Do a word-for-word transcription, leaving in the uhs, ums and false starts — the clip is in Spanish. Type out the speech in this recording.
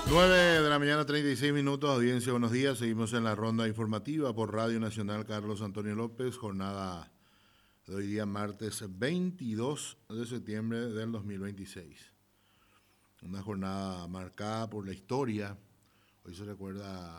nueve de la mañana, treinta y seis minutos, audiencia, buenos días. Seguimos en la ronda informativa por Radio Nacional Carlos Antonio López, jornada de hoy día martes veintidós de septiembre del dos mil veintiséis. Una jornada marcada por la historia. Hoy se recuerda